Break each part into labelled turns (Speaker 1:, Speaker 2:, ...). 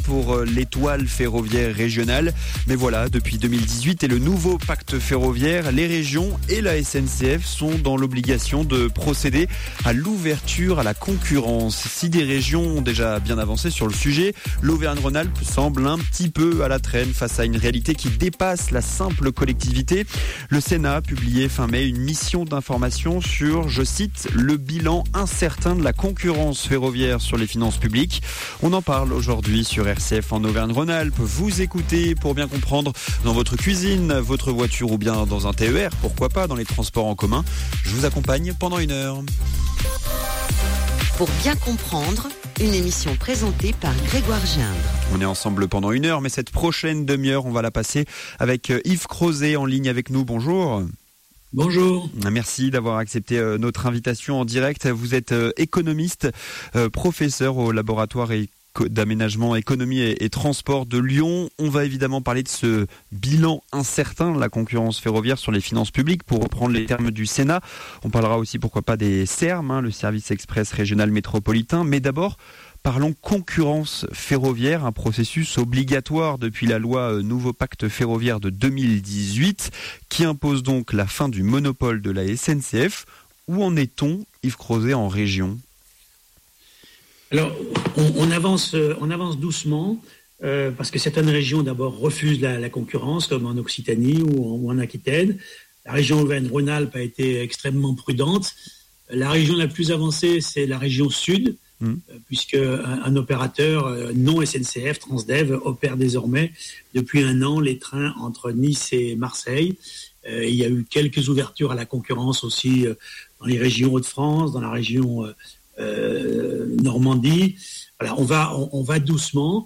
Speaker 1: pour l'étoile ferroviaire régionale. Mais voilà, depuis 2018 et le nouveau pacte ferroviaire, les régions et la SNCF sont dans l'obligation de procéder à l'ouverture à la concurrence. Si des régions ont déjà bien avancé sur le sujet, l'Auvergne-Rhône-Alpes semble un petit peu à la traîne face à une réalité qui dépasse la simple collectivité. Le Sénat a publié fin mai une mission d'information sur, je cite, le bilan incertain de la concurrence ferroviaire sur les finances publiques. On en parle aujourd'hui sur RCF en Auvergne-Rhône-Alpes. Vous écoutez pour bien comprendre dans votre cuisine, votre voiture ou bien dans un TER, pourquoi pas dans les transports en commun. Je vous accompagne pendant 1 heure.
Speaker 2: Pour bien comprendre, une émission présentée par Grégoire Gindre.
Speaker 1: On est ensemble pendant 1 heure, mais cette prochaine demi-heure, on va la passer avec Yves Crozet en ligne avec nous. Bonjour.
Speaker 3: Bonjour.
Speaker 1: Merci d'avoir accepté notre invitation en direct. Vous êtes économiste, professeur au laboratoire d'aménagement, économie et transport de Lyon. On va évidemment parler de ce bilan incertain de la concurrence ferroviaire sur les finances publiques, pour reprendre les termes du Sénat. On parlera aussi, pourquoi pas, des SERM, le service express régional métropolitain. Mais d'abord, parlons concurrence ferroviaire, un processus obligatoire depuis la loi Nouveau Pacte ferroviaire de 2018, qui impose donc la fin du monopole de la SNCF. Où en est-on, Yves Crozet, en région ?
Speaker 3: Alors, on avance doucement, parce que certaines régions, d'abord, refusent la concurrence, comme en Occitanie ou en Aquitaine. La région Auvergne-Rhône-Alpes a été extrêmement prudente. La région la plus avancée, c'est la région sud, puisque un opérateur non SNCF, Transdev, opère désormais depuis 1 an les trains entre Nice et Marseille. Il y a eu quelques ouvertures à la concurrence aussi dans les régions Hauts-de-France, dans la région Normandie. Voilà, on va doucement.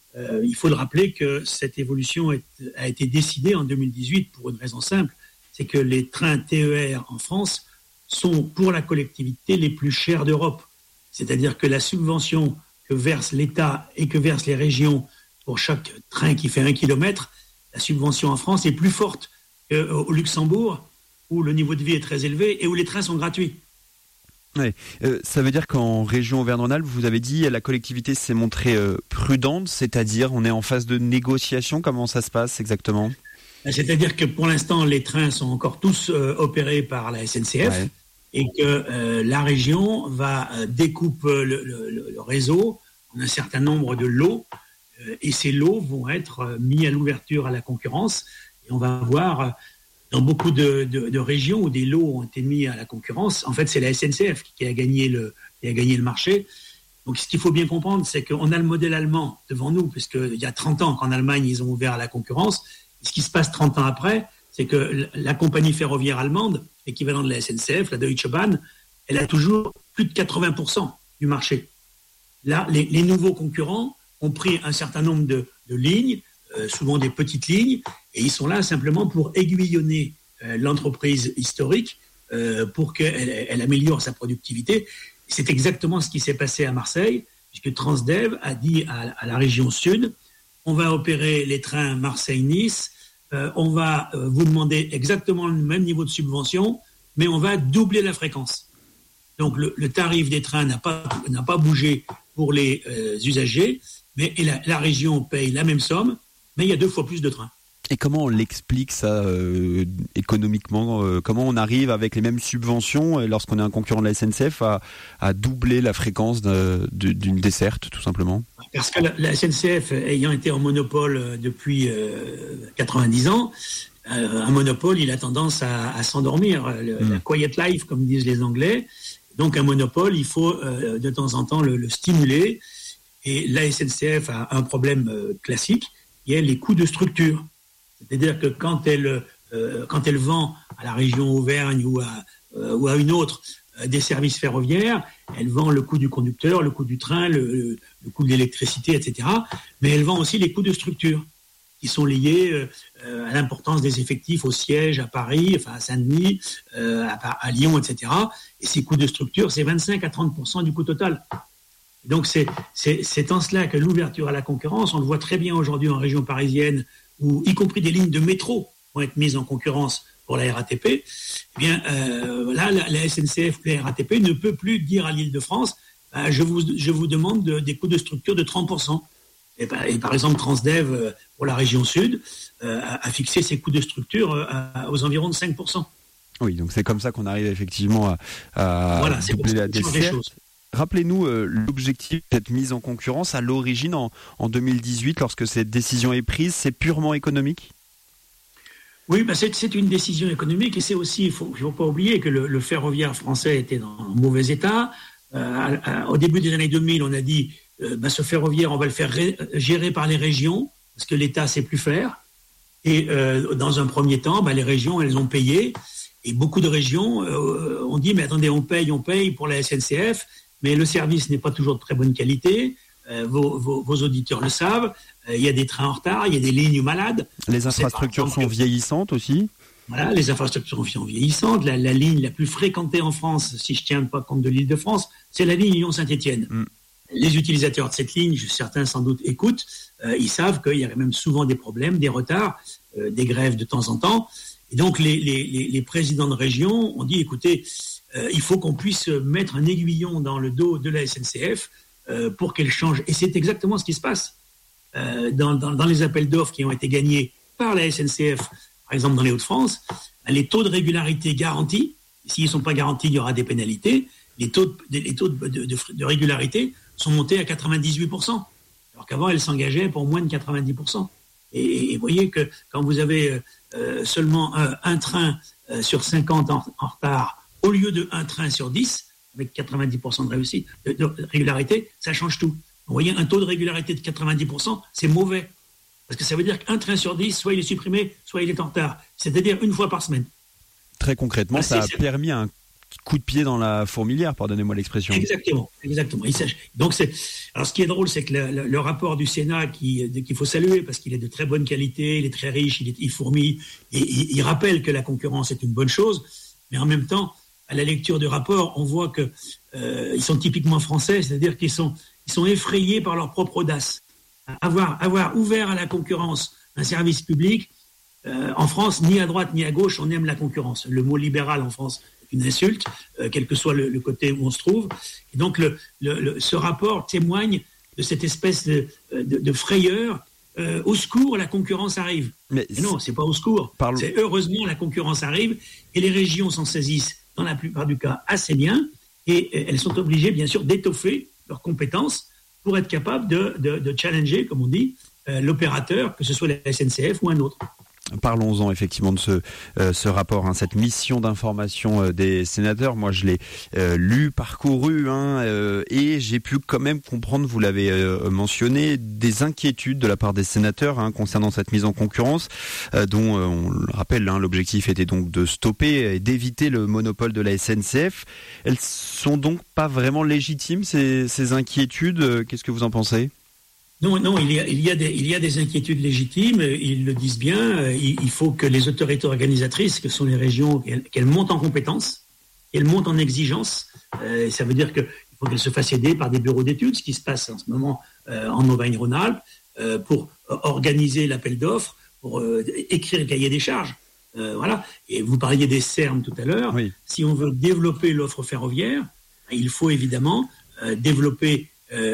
Speaker 3: Il faut le rappeler que cette évolution a été décidée en 2018 pour une raison simple, c'est que les trains TER en France sont pour la collectivité les plus chers d'Europe. C'est-à-dire que la subvention que verse l'État et que versent les régions pour chaque train qui fait 1 kilomètre, la subvention en France est plus forte qu'au Luxembourg, où le niveau de vie est très élevé et où les trains sont gratuits.
Speaker 1: Oui. Ça veut dire qu'en région Auvergne-Rhône-Alpes, vous avez dit la collectivité s'est montrée prudente, c'est-à-dire on est en phase de négociation. Comment ça se passe exactement ?
Speaker 3: C'est-à-dire que pour l'instant, les trains sont encore tous opérés par la SNCF, ouais, et que la région va découper le réseau en un certain nombre de lots, et ces lots vont être mis à l'ouverture à la concurrence. Et on va voir dans beaucoup de régions où des lots ont été mis à la concurrence, en fait, c'est la SNCF qui a gagné le marché. Donc, ce qu'il faut bien comprendre, c'est qu'on a le modèle allemand devant nous, puisqu'il y a 30 ans qu'en Allemagne, ils ont ouvert à la concurrence. Et ce qui se passe 30 ans après, c'est que la compagnie ferroviaire allemande, équivalent de la SNCF, la Deutsche Bahn, elle a toujours plus de 80% du marché. Là, les nouveaux concurrents ont pris un certain nombre de lignes, souvent des petites lignes, et ils sont là simplement pour aiguillonner l'entreprise historique pour qu'elle améliore sa productivité. C'est exactement ce qui s'est passé à Marseille, puisque Transdev a dit à la région sud, on va opérer les trains Marseille-Nice, on va vous demander exactement le même niveau de subvention, mais on va doubler la fréquence. Donc le tarif des trains n'a pas bougé pour les usagers, mais la région paye la même somme, mais il y a 2 fois plus de trains.
Speaker 1: Et comment on l'explique ça économiquement ? Comment on arrive avec les mêmes subventions, lorsqu'on est un concurrent de la SNCF, à doubler la fréquence d'une desserte, tout simplement ?
Speaker 3: Parce que la SNCF, ayant été en monopole depuis 90 ans, un monopole, il a tendance à s'endormir. La quiet life, comme disent les Anglais. Donc un monopole, il faut de temps en temps le stimuler. Et la SNCF a un problème classique, qui est les coûts de structure. C'est-à-dire que quand elle vend à la région Auvergne ou à une autre des services ferroviaires, elle vend le coût du conducteur, le coût du train, le coût de l'électricité, etc. Mais elle vend aussi les coûts de structure qui sont liés à l'importance des effectifs au siège, à Paris, enfin à Saint-Denis, à Lyon, etc. Et ces coûts de structure, c'est 25 à 30% du coût total. Donc c'est en cela que l'ouverture à la concurrence, on le voit très bien aujourd'hui en région parisienne, où y compris des lignes de métro vont être mises en concurrence pour la RATP, eh bien là la SNCF, la RATP ne peut plus dire à l'Île-de-France je vous demande des coûts de structure de 30%. Et par exemple, Transdev, pour la région sud, a fixé ses coûts de structure aux environs de 5%.
Speaker 1: Oui, donc c'est comme ça qu'on arrive effectivement à doubler la desserte. Rappelez-nous l'objectif de cette mise en concurrence à l'origine en 2018, lorsque cette décision est prise, c'est purement économique ?
Speaker 3: Oui, c'est une décision économique et c'est aussi, il ne faut pas oublier que le ferroviaire français était dans un mauvais état. Au début des années 2000, on a dit ce ferroviaire, on va le faire gérer par les régions parce que l'État ne sait plus faire. Et dans un premier temps, les régions, elles ont payé. Et beaucoup de régions ont dit, mais attendez, on paye pour la SNCF, mais le service n'est pas toujours de très bonne qualité. Vos auditeurs le savent. Il y a des trains en retard, il y a des lignes malades.
Speaker 1: Les infrastructures sont vieillissantes aussi.
Speaker 3: Voilà, les infrastructures sont vieillissantes. La ligne la plus fréquentée en France, si je ne tiens pas compte de l'Île-de-France, c'est la ligne Lyon-Saint-Étienne. Les utilisateurs de cette ligne, certains sans doute écoutent, ils savent qu'il y a même souvent des problèmes, des retards, des grèves de temps en temps. Et donc les présidents de région ont dit, écoutez, il faut qu'on puisse mettre un aiguillon dans le dos de la SNCF pour qu'elle change. Et c'est exactement ce qui se passe. Dans les appels d'offres qui ont été gagnés par la SNCF, par exemple dans les Hauts-de-France, les taux de régularité garantis, s'ils ne sont pas garantis, il y aura des pénalités, les taux de régularité sont montés à 98%, alors qu'avant, elles s'engageaient pour moins de 90%. Et vous voyez que quand vous avez seulement un train sur 50 en retard, au lieu de un train sur 10, avec 90% de réussite, de régularité, ça change tout. Vous voyez, un taux de régularité de 90%, c'est mauvais. Parce que ça veut dire qu'un train sur 10, soit il est supprimé, soit il est en retard. C'est-à-dire une fois par semaine.
Speaker 1: Très concrètement, ça a permis un coup de pied dans la fourmilière, pardonnez-moi l'expression.
Speaker 3: Exactement. Donc alors ce qui est drôle, c'est que le rapport du Sénat qu'il faut saluer, parce qu'il est de très bonne qualité, il est très riche, il fourmille, et il rappelle que la concurrence est une bonne chose, mais en même temps, à la lecture du rapport, on voit que ils sont typiquement français, c'est-à-dire qu'ils sont effrayés par leur propre audace. Avoir ouvert à la concurrence un service public, en France, ni à droite ni à gauche, on aime la concurrence. Le mot libéral en France est une insulte, quel que soit le côté où on se trouve. Et donc, ce rapport témoigne de cette espèce de frayeur. Au secours, la concurrence arrive. Mais non, c'est pas au secours. C'est heureusement la concurrence arrive et les régions s'en saisissent dans la plupart du cas assez bien et elles sont obligées, bien sûr, d'étoffer leurs compétences pour être capables de challenger, comme on dit, l'opérateur, que ce soit la SNCF ou un autre.
Speaker 1: Parlons-en effectivement de ce rapport, cette mission d'information des sénateurs. Moi, je l'ai lu, parcouru, et j'ai pu quand même comprendre, vous l'avez mentionné, des inquiétudes de la part des sénateurs concernant cette mise en concurrence, dont, on le rappelle, l'objectif était donc de stopper et d'éviter le monopole de la SNCF. Elles sont donc pas vraiment légitimes, ces inquiétudes. Qu'est-ce que vous en pensez ?
Speaker 3: Non, il y a des inquiétudes légitimes, ils le disent bien, il faut que les autorités organisatrices, que sont les régions, qu'elles montent en compétences, qu'elles montent en exigence. Ça veut dire qu'il faut qu'elles se fassent aider par des bureaux d'études, ce qui se passe en ce moment en Auvergne-Rhône-Alpes, pour organiser l'appel d'offres, pour écrire le cahier des charges. Voilà. Et vous parliez des CERM tout à l'heure. Oui. Si on veut développer l'offre ferroviaire, il faut évidemment développer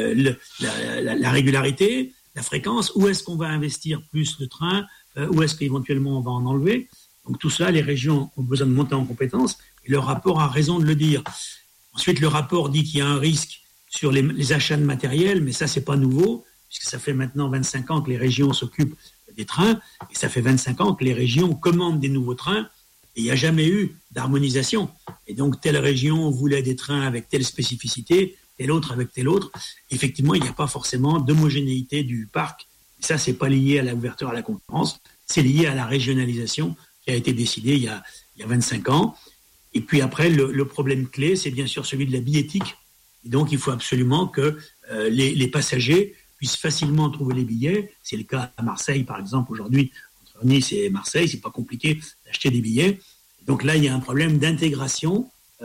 Speaker 3: la régularité, la fréquence, où est-ce qu'on va investir plus de trains, où est-ce qu'éventuellement on va en enlever. Donc tout ça, les régions ont besoin de monter en compétence et le rapport a raison de le dire. Ensuite, le rapport dit qu'il y a un risque sur les achats de matériel, mais ça, c'est pas nouveau, puisque ça fait maintenant 25 ans que les régions s'occupent des trains et ça fait 25 ans que les régions commandent des nouveaux trains et il n'y a jamais eu d'harmonisation. Et donc, telle région voulait des trains avec telle spécificité, telle autre avec telle autre. Effectivement, il n'y a pas forcément d'homogénéité du parc. Et ça, c'est pas lié à l'ouverture à la concurrence, c'est lié à la régionalisation qui a été décidée il y a 25 ans. Et puis après, le problème clé, c'est bien sûr celui de la billettique. Et donc, il faut absolument que les passagers puissent facilement trouver les billets. C'est le cas à Marseille, par exemple, aujourd'hui, entre Nice et Marseille, c'est pas compliqué d'acheter des billets. Donc là, il y a un problème d'intégration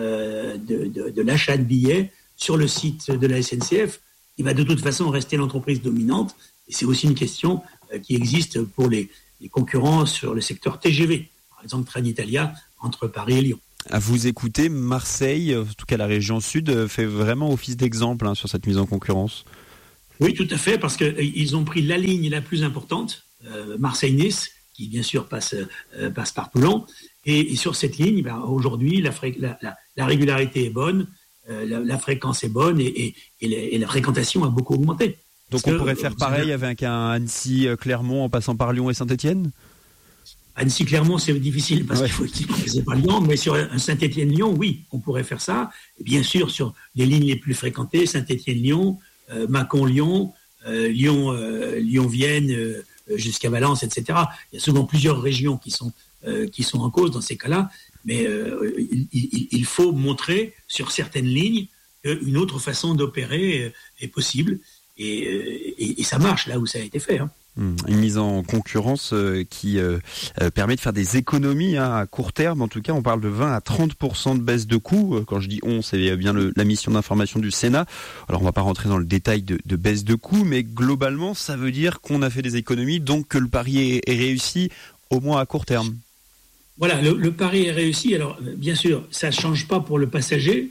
Speaker 3: de l'achat de billets sur le site de la SNCF. Il va de toute façon rester l'entreprise dominante. Et c'est aussi une question qui existe pour les concurrents sur le secteur TGV. Par exemple, Trenitalia entre Paris et Lyon.
Speaker 1: À vous écouter, Marseille, en tout cas la région sud, fait vraiment office d'exemple sur cette mise en concurrence.
Speaker 3: Oui, tout à fait, parce qu'ils ont pris la ligne la plus importante, Marseille-Nice, qui bien sûr passe par Toulon. Et sur cette ligne, aujourd'hui, la régularité est bonne, la fréquence est bonne et la fréquentation a beaucoup augmenté.
Speaker 1: Donc on pourrait faire pareil avec un Annecy-Clermont en passant par Lyon et Saint-Étienne ?
Speaker 3: Annecy-Clermont, c'est difficile parce qu'il faut passer par Lyon, mais sur un Saint-Étienne-Lyon, oui, on pourrait faire ça. Et bien sûr, sur les lignes les plus fréquentées, Saint-Étienne-Lyon, Mâcon-Lyon, Lyon-Vienne, jusqu'à Valence, etc. Il y a souvent plusieurs régions qui sont en cause dans ces cas-là, mais il faut montrer sur certaines lignes qu'une autre façon d'opérer est possible, et ça marche là où ça a été fait.
Speaker 1: Une mise en concurrence qui permet de faire des économies à court terme. En tout cas, on parle de 20 à 30% de baisse de coûts. Quand je dis on, c'est bien la mission d'information du Sénat. Alors, on ne va pas rentrer dans le détail de baisse de coûts, mais globalement, ça veut dire qu'on a fait des économies, donc que le pari est réussi, au moins à court terme.
Speaker 3: Voilà, le pari est réussi. Alors, bien sûr, ça ne change pas pour le passager.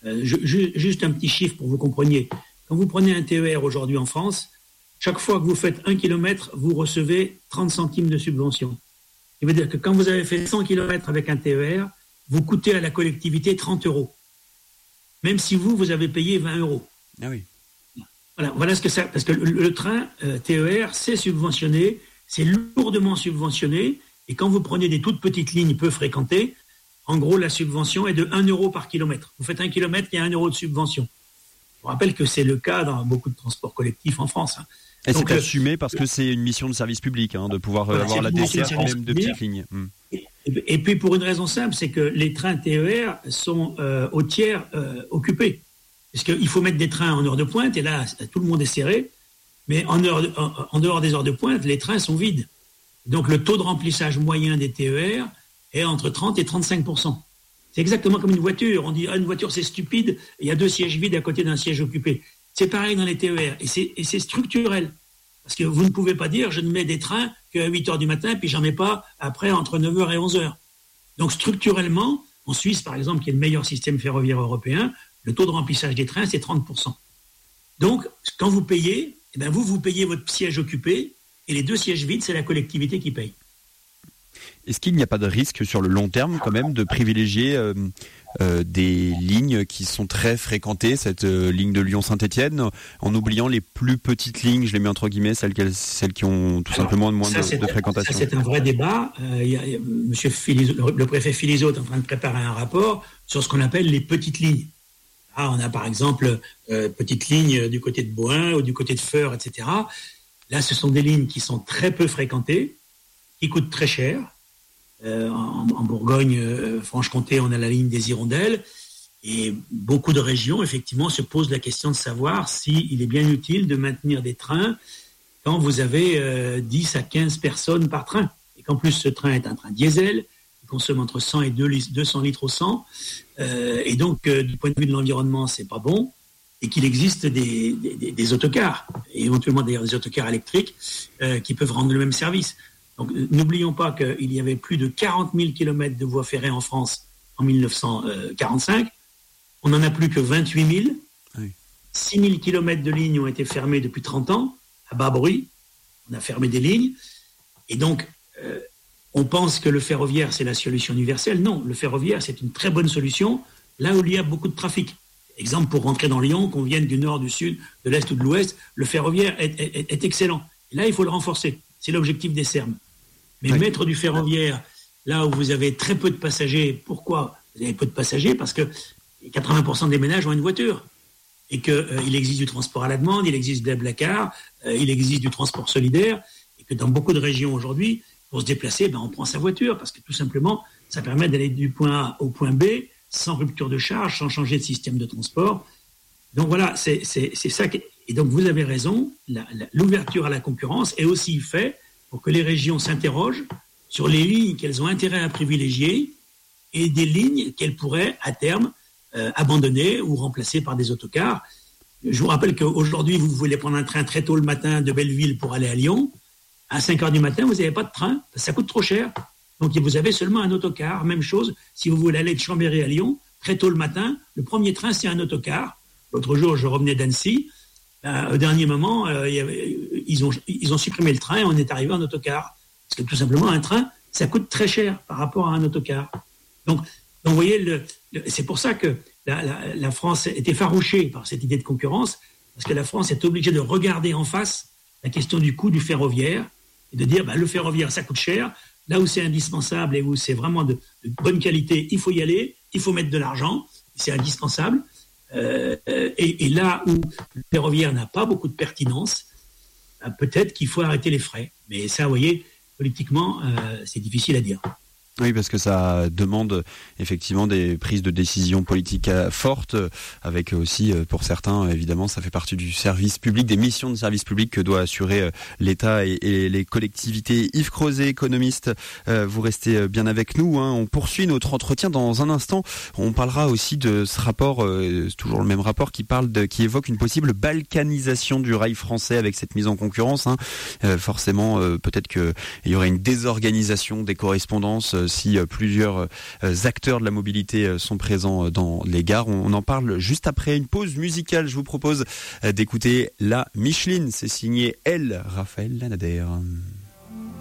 Speaker 3: Juste un petit chiffre pour que vous compreniez. Quand vous prenez un TER aujourd'hui en France, chaque fois que vous faites 1 km, vous recevez 30 centimes de subvention. Ça veut dire que quand vous avez fait 100 km avec un TER, vous coûtez à la collectivité 30 €. Même si vous avez payé 20 €.
Speaker 1: Ah oui.
Speaker 3: Voilà ce que ça... Parce que le train TER, c'est subventionné, c'est lourdement subventionné, et quand vous prenez des toutes petites lignes peu fréquentées, en gros, la subvention est de 1 € par kilomètre. Vous faites 1 kilomètre, il y a 1 € de subvention. Je vous rappelle que c'est le cas dans beaucoup de transports collectifs en France.
Speaker 1: Et donc, c'est assumé parce que c'est une mission de service public, de pouvoir avoir la desserte même de petites lignes.
Speaker 3: Et puis pour une raison simple, c'est que les trains TER sont au tiers occupés. Parce qu'il faut mettre des trains en heure de pointe, et là, tout le monde est serré. Mais en dehors des heures de pointe, les trains sont vides. Donc le taux de remplissage moyen des TER est entre 30 et 35%. C'est exactement comme une voiture. On dit une voiture c'est stupide, il y a 2 sièges vides à côté d'un siège occupé. C'est pareil dans les TER, et c'est structurel. Parce que vous ne pouvez pas dire je ne mets des trains qu'à 8h du matin, puis j'en mets pas après entre 9h et 11h. Donc structurellement, en Suisse par exemple, qui est le meilleur système ferroviaire européen, le taux de remplissage des trains c'est 30%. Donc quand vous payez, vous payez votre siège occupé, et les 2 sièges vides, c'est la collectivité qui paye.
Speaker 1: Est-ce qu'il n'y a pas de risque sur le long terme quand même de privilégier des lignes qui sont très fréquentées, cette ligne de Lyon-Saint-Étienne, en oubliant les plus petites lignes, je les mets entre guillemets, celles qui ont tout simplement moins de fréquentation? Ça,
Speaker 3: c'est un vrai débat. Monsieur le préfet Philizot est en train de préparer un rapport sur ce qu'on appelle les petites lignes. On a par exemple petites lignes du côté de Bohain ou du côté de Feurs, etc. Là, ce sont des lignes qui sont très peu fréquentées, qui coûtent très cher. En Bourgogne, Franche-Comté, on a la ligne des Hirondelles. Et beaucoup de régions, effectivement, se posent la question de savoir s'il est bien utile de maintenir des trains quand vous avez 10 à 15 personnes par train. Et qu'en plus, ce train est un train diesel, qui consomme entre 100 et 200 litres au 100. Et donc, du point de vue de l'environnement, c'est pas bon. Et qu'il existe des autocars, et éventuellement d'ailleurs des autocars électriques, qui peuvent rendre le même service. Donc n'oublions pas qu'il y avait plus de 40 000 km de voies ferrées en France en 1945. On n'en a plus que 28 000. Oui. 6 000 km de lignes ont été fermées depuis 30 ans, à bas bruit. On a fermé des lignes. Et donc, on pense que le ferroviaire, c'est la solution universelle. Non, le ferroviaire, c'est une très bonne solution, là où il y a beaucoup de trafic. Exemple, pour rentrer dans Lyon, qu'on vienne du nord, du sud, de l'est ou de l'ouest, le ferroviaire est excellent. Et là, il faut le renforcer. C'est l'objectif des SERM. Mais mettre du ferroviaire là où vous avez très peu de passagers, pourquoi vous avez peu de passagers? Parce que 80% des ménages ont une voiture. Et qu'il existe du transport à la demande, il existe de Blablacar, il existe du transport solidaire, et que dans beaucoup de régions aujourd'hui, pour se déplacer, on prend sa voiture, parce que tout simplement, ça permet d'aller du point A au point B, sans rupture de charge, sans changer de système de transport. Donc voilà, c'est ça. Et donc vous avez raison, l'ouverture à la concurrence est aussi faite pour que les régions s'interrogent sur les lignes qu'elles ont intérêt à privilégier et des lignes qu'elles pourraient à terme abandonner ou remplacer par des autocars. Je vous rappelle qu'aujourd'hui, vous voulez prendre un train très tôt le matin de Belleville pour aller à Lyon. À 5h du matin, vous n'avez pas de train, ça coûte trop cher. Donc vous avez seulement un autocar. Même chose, si vous voulez aller de Chambéry à Lyon, très tôt le matin, le premier train, c'est un autocar. L'autre jour, je revenais d'Annecy. au dernier moment, ils ont supprimé le train et on est arrivé en autocar. Parce que tout simplement, un train, ça coûte très cher par rapport à un autocar. Donc vous voyez, c'est pour ça que la France est effarouchée par cette idée de concurrence, parce que la France est obligée de regarder en face la question du coût du ferroviaire et de dire le ferroviaire, ça coûte cher. Là où c'est indispensable et où c'est vraiment de bonne qualité, il faut y aller, il faut mettre de l'argent, c'est indispensable. Et là où le ferroviaire n'a pas beaucoup de pertinence, peut-être qu'il faut arrêter les frais. Mais ça, vous voyez, politiquement, c'est difficile à dire.
Speaker 1: Oui, parce que ça demande effectivement des prises de décision politiques fortes, avec aussi, pour certains, évidemment, ça fait partie du service public, des missions de service public que doit assurer l'État et les collectivités. Yves Crozet, économiste, vous restez bien avec nous. On poursuit notre entretien dans un instant. On parlera aussi de ce rapport, toujours le même rapport, qui évoque une possible balkanisation du rail français avec cette mise en concurrence. Forcément, peut-être qu'il y aurait une désorganisation des correspondances si plusieurs acteurs de la mobilité sont présents dans les gares. On en parle juste après une pause musicale. Je vous propose d'écouter La Micheline. C'est signé Raphaël Lanader.